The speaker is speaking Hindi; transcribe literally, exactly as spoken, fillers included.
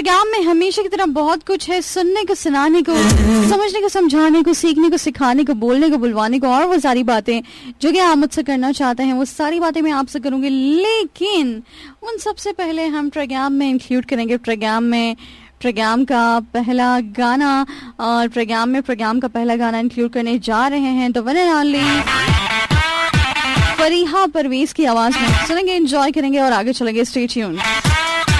प्रोग्राम में हमेशा की तरह बहुत कुछ है, सुनने को, सुनाने को, समझने को, समझाने को, सीखने को, सिखाने को, बोलने को, बुलवाने को, और वो सारी बातें जो कि आप मुझसे करना चाहते हैं वो सारी बातें मैं आपसे करूंगी। लेकिन उन सबसे पहले हम प्रोग्राम में इंक्लूड करेंगे प्रोग्राम में प्रोग्राम का पहला गाना, और प्रोग्राम में प्रोग्राम का पहला गाना इंक्लूड करने जा रहे हैं तो one and only Fariha Parvez की आवाज में सुनेंगे, एंजॉय करेंगे और आगे चलेंगे। Stay tuned.